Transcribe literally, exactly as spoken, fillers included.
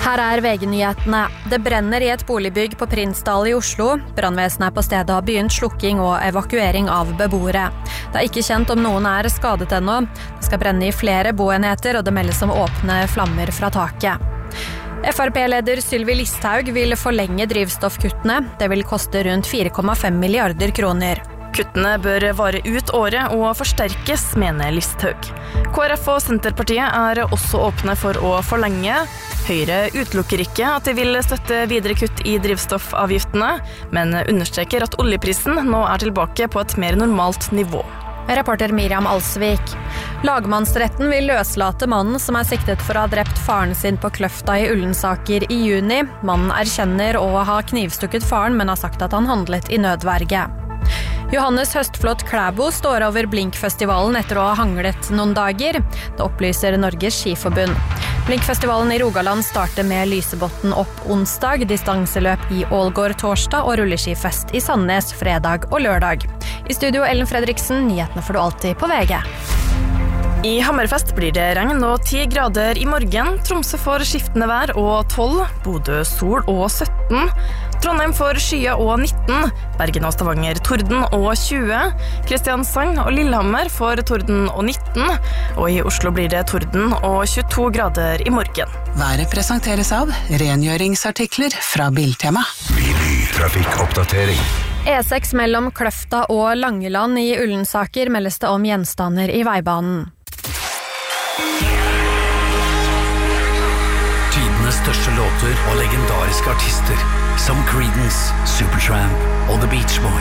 Her er V G-nyhetene. Det brenner i et boligbygg på Prinsdal i Oslo. Brannvesenet er på stedet og har begynt slukking og evakuering av beboere. Det er ikke kjent om noen er skadet ennå. Det skal brenne i flere boenheter, og det meldes om åpne flammer fra taket. F R P-leder Sylvi Listhaug vil forlenge drivstoffkuttene. Det vil koste rundt fire komma fem milliarder kroner. Kuttene bør vare ut året og forsterkes, mener Listhaug. K R F og Senterpartiet er også åpne for å forlenge. Høyre utelukker ikke at de vil støtte videre kutt i drivstoffavgiftene, men understreker at oljeprisen nå er tilbake på et mer normalt nivå. Reporter Miriam Alsvik. Lagmannsretten vil løslate mannen som er siktet for å ha drept faren sin på Kløfta i Ullensaker i juni. Mannen erkjenner å ha knivstukket faren, men har sagt at han handlet i nødverge. Johannes Høstflot Klæbo står over Blinkfestivalen etter å ha hanglet noen dager. Det opplyser Norges Skiforbund. Blinkfestivalen i Rogaland starter med Lysebotn opp onsdag, distanseløp i Ålgård torsdag og rulleskifest i Sandnes fredag og lørdag. I studio Ellen Fredriksen, nyhetene får du alltid på V G. I Hammerfest blir det regn og ti grader i morgen. Tromsø får skiftende vær og tolv, Bodø sol og sytten. Trondheim får skya og nitten, Bergen og Stavanger torden og tjue. Kristiansand og Lillehammer får torden og nitten, og i Oslo blir det torden og tjueto grader i morgen. Været presenteres av rengjøringsartikler fra Biltema. Trafikkoppdatering. E seks mellom Kløfta og Langeland i Ullensaker meldes det om gjenstander i veibanen. Tidenes største låter og legendariske artister som Creedence, Supertramp og The Beach Boys.